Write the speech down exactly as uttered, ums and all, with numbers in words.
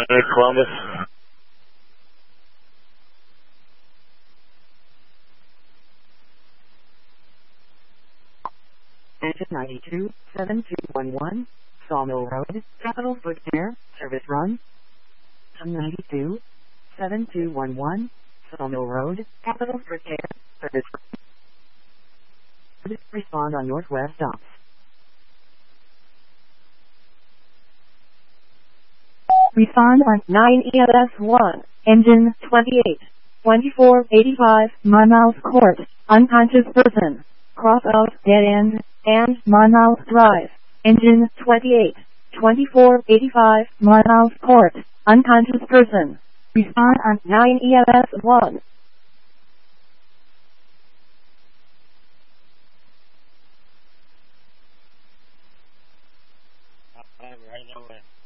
twenty-eight Columbus. Engine ninety-two, seven two one one, Sawmill Road, Capital Foot Air, service run. ninety-two, seven two one one, Sawmill Road, Capital Foot Air, service run. Respond on Northwest stops. Respond on nine E L S one, engine twenty-eight, twenty-four eighty-five, Monmouth Court, unconscious person, cross out, dead end, and Monmouth Drive, engine twenty-eight, twenty-four eighty-five, Monmouth Court, unconscious person. Respond on nine E L S one. Right away.